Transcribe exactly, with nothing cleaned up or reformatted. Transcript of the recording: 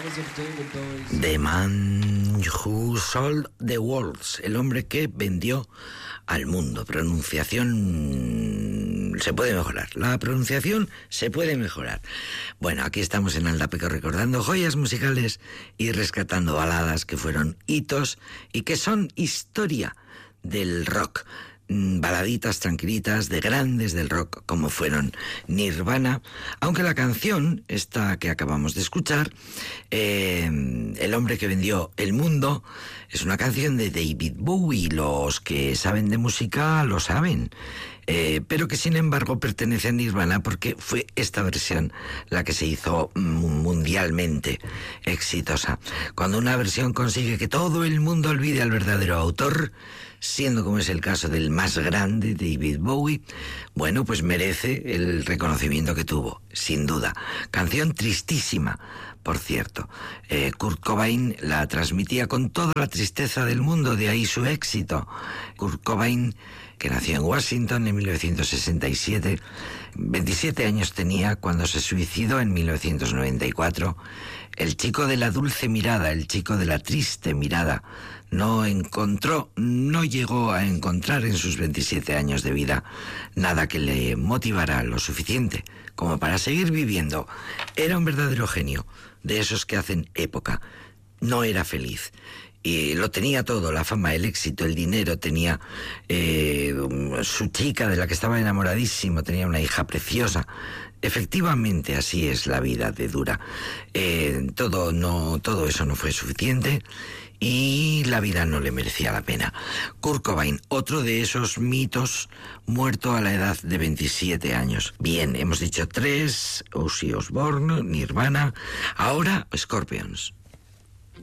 The Man Who Sold the World, el hombre que vendió al mundo. Pronunciación se puede mejorar. La pronunciación se puede mejorar. Bueno, aquí estamos en Aldapeco recordando joyas musicales y rescatando baladas que fueron hitos y que son historia del rock. Baladitas tranquilitas de grandes del rock como fueron Nirvana, aunque la canción esta que acabamos de escuchar, eh, El hombre que vendió el mundo, es una canción de David Bowie. Los que saben de música lo saben, eh, pero que sin embargo pertenece a Nirvana porque fue esta versión la que se hizo mundialmente exitosa. Cuando una versión consigue que todo el mundo olvide al verdadero autor, siendo como es el caso del más grande, David Bowie, bueno, pues merece el reconocimiento que tuvo, sin duda. Canción tristísima, por cierto. Eh, Kurt Cobain la transmitía con toda la tristeza del mundo, de ahí su éxito. Kurt Cobain, que nació en Washington en mil novecientos sesenta y siete, veintisiete años tenía cuando se suicidó en mil novecientos noventa y cuatro. El chico de la dulce mirada, el chico de la triste mirada, no encontró, no llegó a encontrar en sus veintisiete años de vida nada que le motivara lo suficiente como para seguir viviendo. Era un verdadero genio, de esos que hacen época. No era feliz. Y lo tenía todo, la fama, el éxito, el dinero, tenía eh, su chica de la que estaba enamoradísimo, tenía una hija preciosa. Efectivamente, así es la vida de dura. Eh, todo, no, todo eso no fue suficiente y la vida no le merecía la pena. Kurt Cobain, otro de esos mitos, muerto a la edad de veintisiete años. Bien, hemos dicho tres: Ozzy Osbourne, Nirvana, ahora Scorpions.